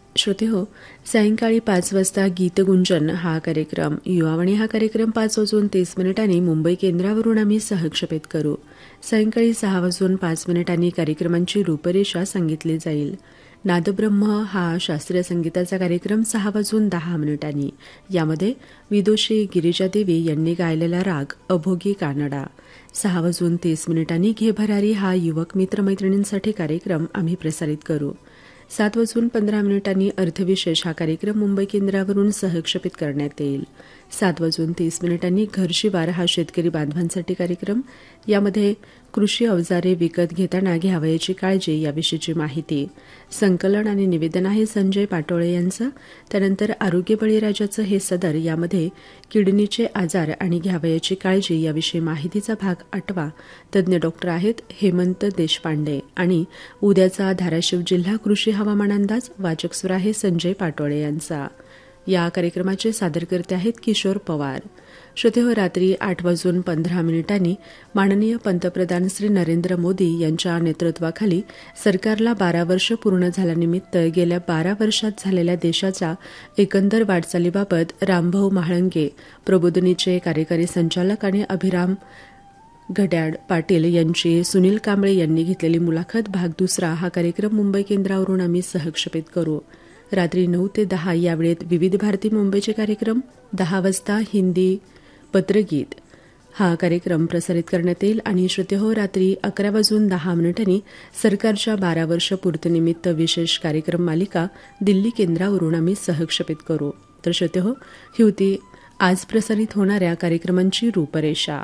श्रोतेहो, सायंकाळी 5 वाजता गीतगुंजन हा कार्यक्रम, युवावाणी हा कार्यक्रम 5:30 मुंबई केंद्रावरून आम्ही सहक्षेपित करू. सायंकाळी 6:05 कार्यक्रमांची रूपरेषा सांगितली जाईल. नादब्रह्म हा शास्त्रीय संगीताचा कार्यक्रम 6:10 यामध्ये विदुषी गिरिजा देवी यांनी गायलेला राग अभोगी कानडा. 6:30 घे भरारी हा युवक मित्रमैत्रिणींसाठी कार्यक्रम आम्ही प्रसारित करू. 7:15 अर्थविशेष हा कार्यक्रम मुंबई केंद्रावरून सहक्षेपित करण्यात येईल. 7:30 घरशिवार हा शेतकरी बांधवांसाठी कार्यक्रम, यामध्ये कृषी अवजारे विकत घेताना घ्यावयाची काळजी याविषयीची माहिती. संकलन आणि निवेदन आहे संजय पाटोळे यांचं. त्यानंतर आरोग्य बळीराजाचं हे सदर, यामध्ये किडनीचे आजार आणि घ्यावयाची काळजी याविषयी माहितीचा भाग 8. तज्ज्ञ डॉक्टर आहेत हेमंत देशपांडे. आणि उद्याचा धाराशिव जिल्हा कृषी हवामान अंदाज, वाचक सूर आहे संजय पाटोळे यांचा. या कार्यक्रमाचे सादरकर्ते आहेत किशोर पवार. श्रोतेहो, रात्री 8:15 माननीय पंतप्रधान श्री नरेंद्र मोदी यांच्या नेतृत्वाखाली सरकारला 12 वर्ष पूर्ण झाल्यानिमित्त गेल्या 12 वर्षात झालेल्या देशाच्या एकंदर वाटचालीबाबत रामभाऊ म्हाळंगे, प्रबोधिनीचे कार्यकारी संचालक आणि अभिराम घड्याळ पाटील यांची सुनील कांबळे यांनी घेतलेली मुलाखत भाग 2 हा कार्यक्रम मुंबई केंद्रावरून आम्ही सहक्षेपित करू. रात्री 9 ते 10 या वेळेत विविध भारती मुंबईचे कार्यक्रम, 10 वाजता हिंदी पत्रगीत हा कार्यक्रम प्रसारित करण्यात येईल. आणि श्रोतेहो, रात्री 11:10 सरकारच्या 12 वर्ष पूर्तीनिमित्त विशेष कार्यक्रम मालिका दिल्ली केंद्रावरून आम्ही सहक्षेपित करू. तर श्रोतेहो, ही होती आज प्रसारित होणाऱ्या कार्यक्रमांची रूपरेषा.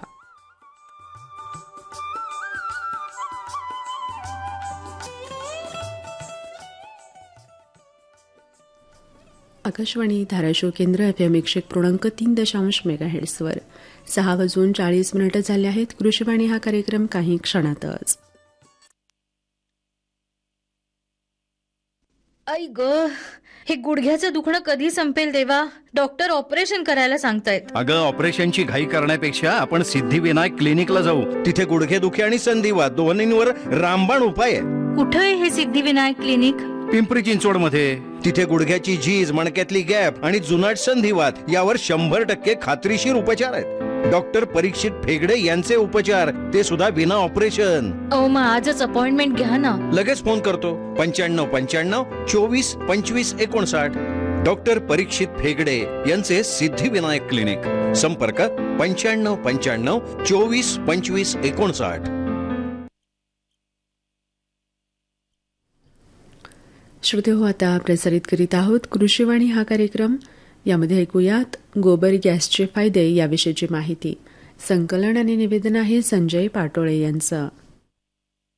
आकाशवाणी धाराशिव केंद्र FM 101.3 मेगाहेर्ट्झवर 6:40 झाले आहेत. कृषीवाणी हा कार्यक्रम काही क्षणातच. आई ग, हे गुडघ्याचं दुखणं कधी संपेल देवा? डॉक्टर ऑपरेशन करायला सांगतायत. अगं, ऑपरेशनची घाई करण्यापेक्षा आपण सिद्धिविनायक क्लिनिकला जाऊ. तिथे गुडघेदुखी आणि संधिवात दोन्हींवर रामबाण उपाय आहे. कुठे आहे हे सिद्धिविनायक क्लिनिक? पिंपरी चिंचवड मध्ये. तिथे गुडघ्याची झीज, मणक्यातली गॅप आणि जुनाट संधिवात यावर 100% खात्रीशीर उपचार आहेत. डॉक्टर परीक्षित फेगडे यांचे उपचार, ते सुद्धा विना ऑपरेशन. मग आजच अपॉइंटमेंट घ्या ना. लगेच फोन करतो. 9595 24 25 59. डॉक्टर परीक्षित फेगडे यांचे सिद्धिविनायक क्लिनिक. संपर्क 9595 24 25 59. श्रोतेहो, आता प्रसारित करीत आहोत कृषीवाणी हा कार्यक्रम. यामध्ये ऐकूयात गोबर गॅसचे फायदे याविषयीची माहिती. संकलन आणि निवेदन आहे संजय पाटोळे यांचं.